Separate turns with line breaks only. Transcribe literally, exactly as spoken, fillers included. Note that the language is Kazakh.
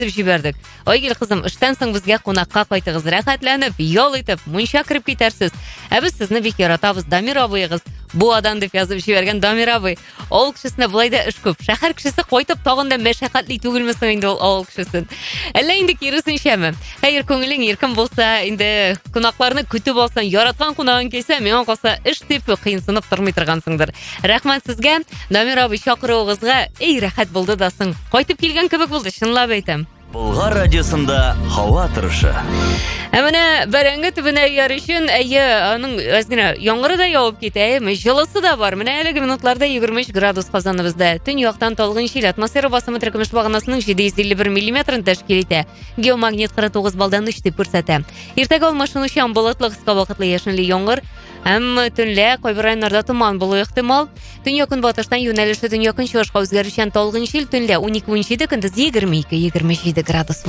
естіп жібердік. Ойгел қызым, іштен соң бізге қонаққа қайтығыз, рахатланып, йол етіп, мұнша кіріп кетерсіз. Әбіз сізні бек яратабыз, Дамир абайығыз. Бұл адам деп yazып жіберген Дамир абай. Ол кішісіне бұлайда іш көп. Шахар кішісі қойтып тағында мәшақатлы төгілмесін енді ол кішісін. Әлі енді керісіншемі. Қайыр көңілің еркін болса, енді қонақларыны күтіп алсан, яратқан қонағын келсе, мен қоса іш тепі қиынсынып тұрмай тұрғансыңдар. Рахмат сізге. Дамир абай шақыруыңызға ей рахат болды дасың. Қойтып келген кебек болды, шынлап айтам.
Бұлғар радиосында хауа тұрышы.
Әміне бәрәңгі түбіне әйер үшін әйе аның әзгіне яңғыры да яуып кеті, жылысы да бар. Міне әлігі минутларда егерме үш градус қазаныбызда. Түн яқтан толғын шел, атмосфера басымы түркіміш бағанасының жеті жүз елу бір миллиметрін тәшкел еті. Геомагнит қырық тоғыз балдан үш деп көрсәті. Ертегі алмашын үшен болатлы қысқа вақытлы ешінлі яңғыр. Әм түнлі қойбыр айнарда тұман болу ықтимал. Түн якын батыштан юнәліші түн якын шошқа өзгерішен толғын шел, түнлі он екі он жеті күндіз егерме екі егерме жеті градус.